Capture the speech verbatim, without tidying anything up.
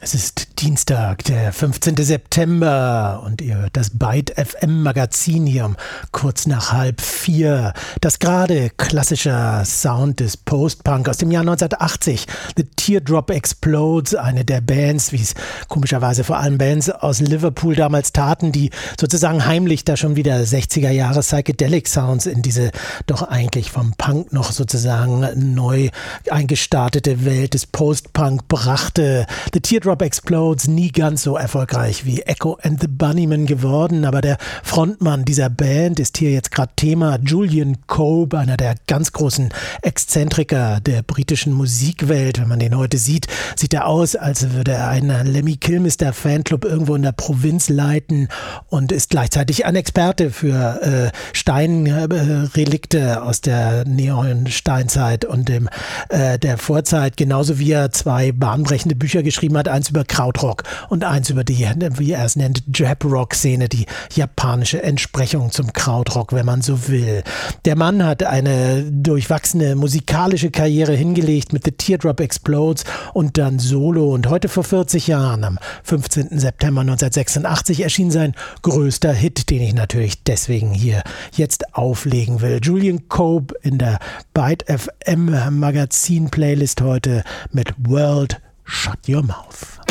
Es ist Dienstag, der fünfzehnte September und ihr hört das Byte F M Magazin hier um kurz nach halb vier. Das gerade klassischer Sound des Post-Punk aus dem Jahr neunzehnhundertachtzig. The Teardrop Explodes, eine der Bands, wie es komischerweise vor allem Bands aus Liverpool damals taten, die sozusagen heimlich da schon wieder sechziger Jahre Psychedelic Sounds in diese doch eigentlich vom Punk noch sozusagen neu eingestartete Welt des Post-Punk brachte. The Teardrop Explodes, nie ganz so erfolgreich wie Echo and the Bunnymen geworden, aber der Frontmann dieser Band ist hier jetzt gerade Thema. Julian Cope, einer der ganz großen Exzentriker der britischen Musikwelt. Wenn man den heute sieht, sieht er aus, als würde er einen Lemmy Kilmister Fanclub irgendwo in der Provinz leiten und ist gleichzeitig ein Experte für äh, Steinrelikte äh, aus der Neon-Steinzeit und dem, äh, der Vorzeit, genauso wie er zwei bahnbrechende Bücher geschrieben hat, eins über Krautrock und eins über die, wie er es nennt, Jap-Rock-Szene, die japanische Entsprechung zum Krautrock, wenn man so will. Der Mann hat eine durchwachsene musikalische Karriere hingelegt mit The Teardrop Explodes und dann Solo, und heute vor vierzig Jahren, am fünfzehnten September neunzehnhundertsechsundachtzig, erschien sein größter Hit, den ich natürlich deswegen hier jetzt auflegen will. Julian Cope in der Byte F M Magazin Playlist heute mit World Shut Your Mouth.